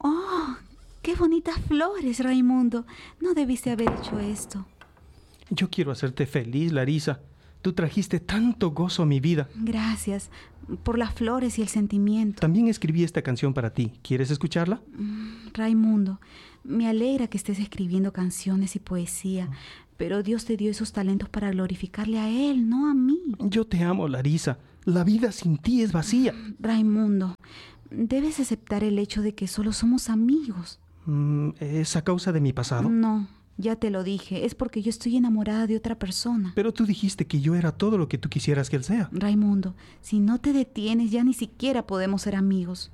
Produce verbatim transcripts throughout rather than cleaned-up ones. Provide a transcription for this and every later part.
¡Oh! ¡Qué bonitas flores, Raimundo! No debiste haber hecho esto. Yo quiero hacerte feliz, Larisa. Tú trajiste tanto gozo a mi vida. Gracias por las flores y el sentimiento. También escribí esta canción para ti. ¿Quieres escucharla? Mm, Raimundo, me alegra que estés escribiendo canciones y poesía, mm. pero Dios te dio esos talentos para glorificarle a Él, no a mí. Yo te amo, Larisa. La vida sin ti es vacía. Raimundo, debes aceptar el hecho de que solo somos amigos. Mm, ¿Es a causa de mi pasado? No. Ya te lo dije, es porque yo estoy enamorada de otra persona. Pero tú dijiste que yo era todo lo que tú quisieras que él sea. Raimundo, si no te detienes, ya ni siquiera podemos ser amigos.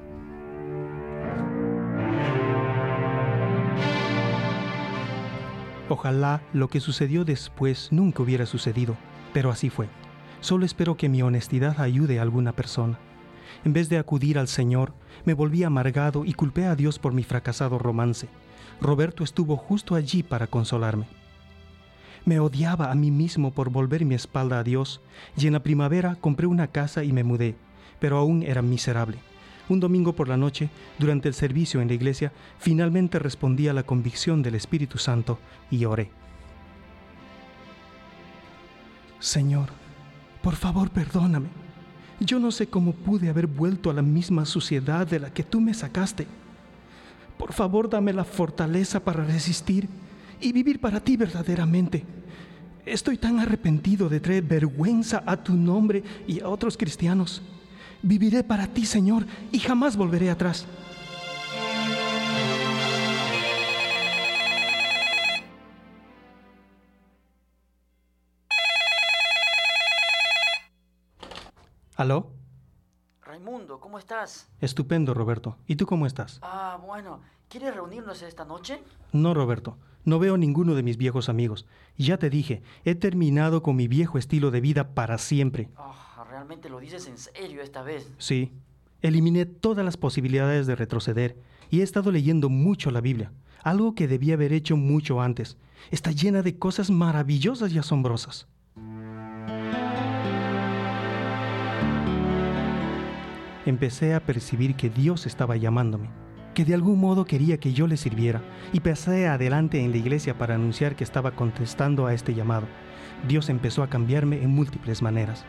Ojalá lo que sucedió después nunca hubiera sucedido, pero así fue. Solo espero que mi honestidad ayude a alguna persona. En vez de acudir al Señor, me volví amargado y culpé a Dios por mi fracasado romance. Roberto estuvo justo allí para consolarme. Me odiaba a mí mismo por volver mi espalda a Dios, y en la primavera compré una casa y me mudé, pero aún era miserable. Un domingo por la noche, durante el servicio en la iglesia, finalmente respondí a la convicción del Espíritu Santo y oré. Señor, por favor, perdóname. Yo no sé cómo pude haber vuelto a la misma suciedad de la que tú me sacaste. Por favor, dame la fortaleza para resistir y vivir para ti verdaderamente. Estoy tan arrepentido de traer vergüenza a tu nombre y a otros cristianos. Viviré para ti, Señor, y jamás volveré atrás. ¿Aló? Raimundo, ¿cómo estás? Estupendo, Roberto. ¿Y tú cómo estás? Ah, bueno. ¿Quieres reunirnos esta noche? No, Roberto. No veo ninguno de mis viejos amigos. Ya te dije, he terminado con mi viejo estilo de vida para siempre. Oh, ¿realmente lo dices en serio esta vez? Sí. Eliminé todas las posibilidades de retroceder y he estado leyendo mucho la Biblia, algo que debía haber hecho mucho antes. Está llena de cosas maravillosas y asombrosas. Empecé a percibir que Dios estaba llamándome, que de algún modo quería que yo le sirviera, y pasé adelante en la iglesia para anunciar que estaba contestando a este llamado. Dios empezó a cambiarme en múltiples maneras.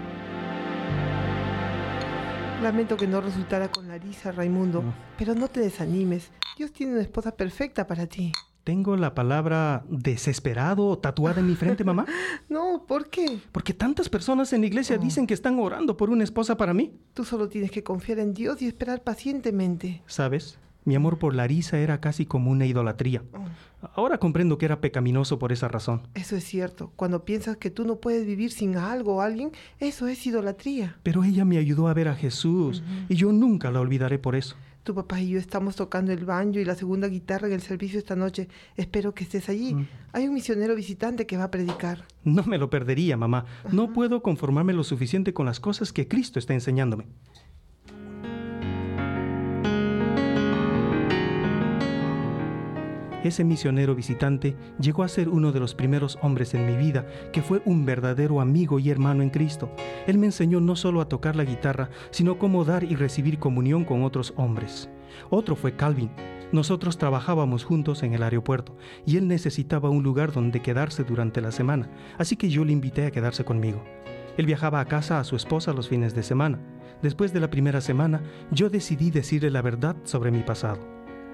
Lamento que no resultara con Larisa, Raimundo, no. Pero no te desanimes. Dios tiene una esposa perfecta para ti. ¿Tengo la palabra desesperado tatuada en mi frente, mamá? No, ¿por qué? Porque tantas personas en la iglesia oh. dicen que están orando por una esposa para mí. Tú solo tienes que confiar en Dios y esperar pacientemente. ¿Sabes? Mi amor por Larisa era casi como una idolatría. Oh. Ahora comprendo que era pecaminoso por esa razón. Eso es cierto. Cuando piensas que tú no puedes vivir sin algo o alguien, eso es idolatría. Pero ella me ayudó a ver a Jesús uh-huh. y yo nunca la olvidaré por eso. Tu papá y yo estamos tocando el banjo y la segunda guitarra en el servicio esta noche. Espero que estés allí. Mm. Hay un misionero visitante que va a predicar. No me lo perdería, mamá. Ajá. No puedo conformarme lo suficiente con las cosas que Cristo está enseñándome. Ese misionero visitante llegó a ser uno de los primeros hombres en mi vida que fue un verdadero amigo y hermano en Cristo. Él me enseñó no solo a tocar la guitarra, sino cómo dar y recibir comunión con otros hombres. Otro fue Calvin. Nosotros trabajábamos juntos en el aeropuerto y él necesitaba un lugar donde quedarse durante la semana, así que yo le invité a quedarse conmigo. Él viajaba a casa a su esposa los fines de semana. Después de la primera semana, yo decidí decirle la verdad sobre mi pasado.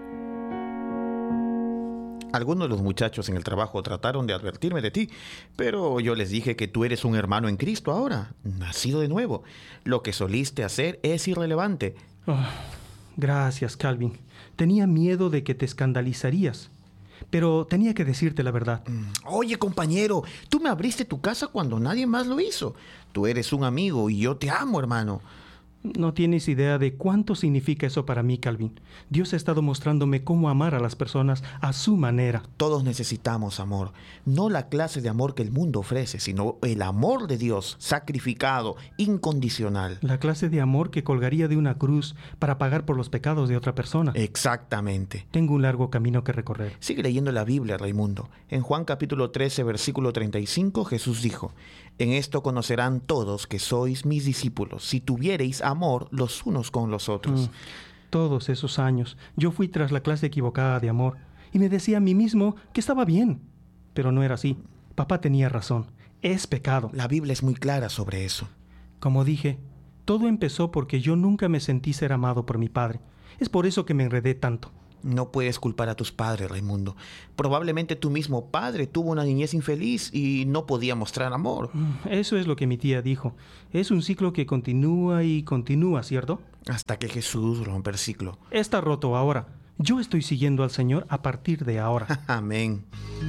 Algunos de los muchachos en el trabajo trataron de advertirme de ti, pero yo les dije que tú eres un hermano en Cristo ahora, nacido de nuevo. Lo que soliste hacer es irrelevante. Oh, gracias, Calvin. Tenía miedo de que te escandalizarías, pero tenía que decirte la verdad. Oye, compañero, tú me abriste tu casa cuando nadie más lo hizo. Tú eres un amigo y yo te amo, hermano. No tienes idea de cuánto significa eso para mí, Calvin. Dios ha estado mostrándome cómo amar a las personas a su manera. Todos necesitamos amor. No la clase de amor que el mundo ofrece, sino el amor de Dios, sacrificado, incondicional. La clase de amor que colgaría de una cruz para pagar por los pecados de otra persona. Exactamente. Tengo un largo camino que recorrer. Sigue leyendo la Biblia, Raimundo. En Juan capítulo trece, versículo treinta y cinco, Jesús dijo: en esto conocerán todos que sois mis discípulos, si tuviereis amor los unos con los otros. Todos esos años yo fui tras la clase equivocada de amor y me decía a mí mismo que estaba bien. Pero no era así. Papá tenía razón. Es pecado. La Biblia es muy clara sobre eso. Como dije, todo empezó porque yo nunca me sentí ser amado por mi padre. Es por eso que me enredé tanto. No puedes culpar a tus padres, Raimundo. Probablemente tu mismo padre tuvo una niñez infeliz y no podía mostrar amor. Eso es lo que mi tía dijo. Es un ciclo que continúa y continúa, ¿cierto? Hasta que Jesús rompe el ciclo. Está roto ahora. Yo estoy siguiendo al Señor a partir de ahora. Amén.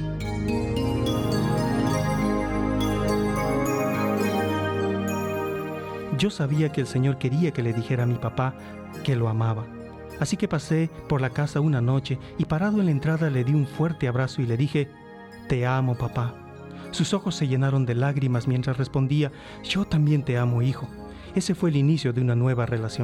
Yo sabía que el Señor quería que le dijera a mi papá que lo amaba. Así que pasé por la casa una noche y parado en la entrada le di un fuerte abrazo y le dije, «Te amo, papá». Sus ojos se llenaron de lágrimas mientras respondía, «Yo también te amo, hijo». Ese fue el inicio de una nueva relación.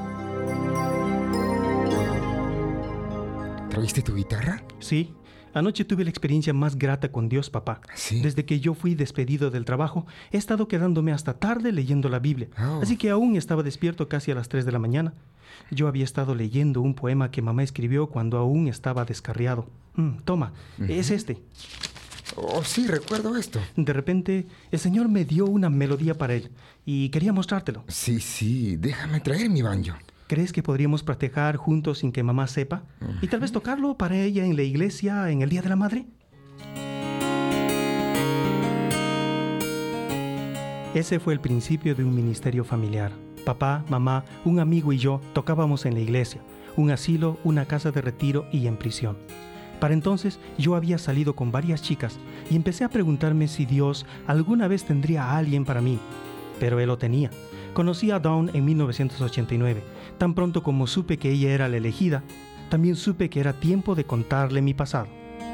¿Trajiste tu guitarra? Sí. Anoche tuve la experiencia más grata con Dios, papá. ¿Sí? Desde que yo fui despedido del trabajo, he estado quedándome hasta tarde leyendo la Biblia. Oh. Así que aún estaba despierto casi a las tres de la mañana. Yo había estado leyendo un poema que mamá escribió cuando aún estaba descarriado. Mm, toma, uh-huh. Es este. Oh, sí, recuerdo esto. De repente, el Señor me dio una melodía para él y quería mostrártelo. Sí, sí, déjame traer mi banjo. ¿Crees que podríamos practicar juntos sin que mamá sepa? Uh-huh. Y tal vez tocarlo para ella en la iglesia en el Día de la Madre. Ese fue el principio de un ministerio familiar. Papá, mamá, un amigo y yo tocábamos en la iglesia, un asilo, una casa de retiro y en prisión. Para entonces yo había salido con varias chicas y empecé a preguntarme si Dios alguna vez tendría a alguien para mí. Pero Él lo tenía. Conocí a Dawn en mil novecientos ochenta y nueve. Tan pronto como supe que ella era la elegida, también supe que era tiempo de contarle mi pasado.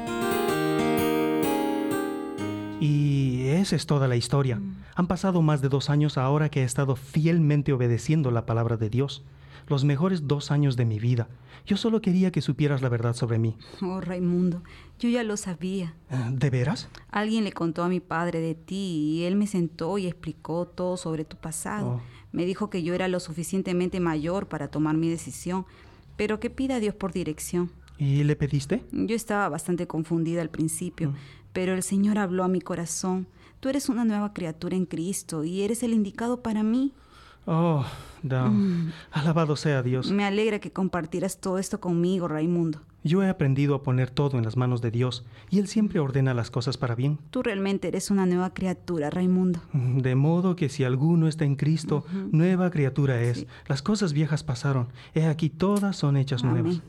Y esa es toda la historia. Mm. Han pasado más de dos años ahora que he estado fielmente obedeciendo la palabra de Dios. Los mejores dos años de mi vida. Yo solo quería que supieras la verdad sobre mí. Oh, Raimundo, yo ya lo sabía. ¿De veras? Alguien le contó a mi padre de ti y él me sentó y explicó todo sobre tu pasado. Oh. Me dijo que yo era lo suficientemente mayor para tomar mi decisión, pero que pida a Dios por dirección. ¿Y le pediste? Yo estaba bastante confundida al principio, mm. pero el Señor habló a mi corazón. Tú eres una nueva criatura en Cristo y eres el indicado para mí. Oh, Dawn. Mm. Alabado sea Dios. Me alegra que compartieras todo esto conmigo, Raimundo. Yo he aprendido a poner todo en las manos de Dios y Él siempre ordena las cosas para bien. Tú realmente eres una nueva criatura, Raimundo. De modo que si alguno está en Cristo, uh-huh. nueva criatura es. Sí. Las cosas viejas pasaron. He aquí todas son hechas Amén. Nuevas.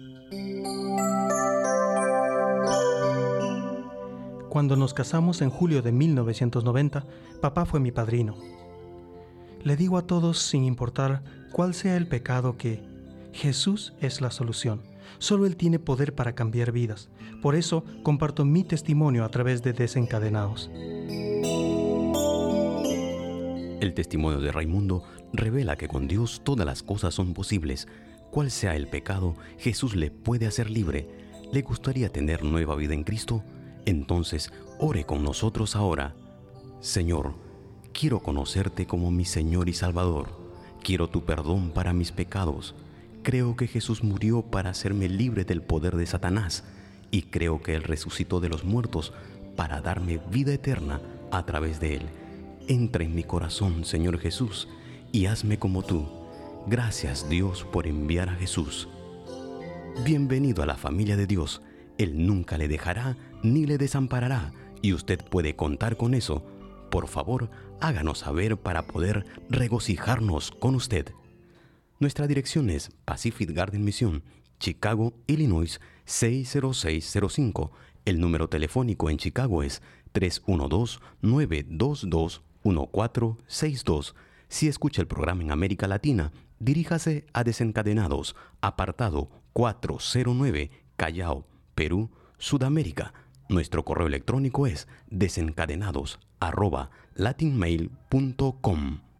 Cuando nos casamos en julio de mil novecientos noventa, papá fue mi padrino. Le digo a todos, sin importar cuál sea el pecado, que Jesús es la solución. Solo Él tiene poder para cambiar vidas. Por eso comparto mi testimonio a través de Desencadenados. El testimonio de Raimundo revela que con Dios todas las cosas son posibles. Cual sea el pecado, Jesús le puede hacer libre. ¿Le gustaría tener nueva vida en Cristo? Entonces, ore con nosotros ahora. Señor, quiero conocerte como mi Señor y Salvador. Quiero tu perdón para mis pecados. Creo que Jesús murió para hacerme libre del poder de Satanás y creo que Él resucitó de los muertos para darme vida eterna a través de Él. Entra en mi corazón, Señor Jesús, y hazme como tú. Gracias, Dios, por enviar a Jesús. Bienvenido a la familia de Dios. Él nunca le dejará ni le desamparará, y usted puede contar con eso. Por favor, háganos saber para poder regocijarnos con usted. Nuestra dirección es Pacific Garden Mission, Chicago, Illinois seis cero seis cero cinco. El número telefónico en Chicago es tres uno dos, nueve dos dos, uno cuatro seis dos. Si escucha el programa en América Latina, diríjase a Desencadenados, apartado cuatrocientos nueve, Callao, Perú, Sudamérica. Nuestro correo electrónico es desencadenados arroba latinmail punto com.